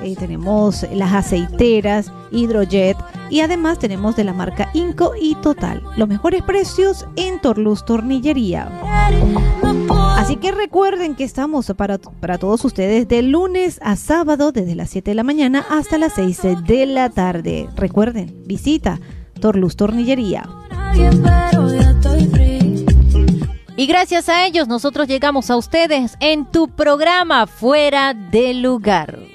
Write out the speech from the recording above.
tenemos las aceiteras, Hidrojet, y además tenemos de la marca Inco y Total. Los mejores precios en Torluz Tornillería. Así que recuerden que estamos para todos ustedes de lunes a sábado desde las 7 de la mañana hasta las 6 de la tarde. Recuerden, visita Torluz Tornillería. Y gracias a ellos nosotros llegamos a ustedes en tu programa Fuera de Lugar.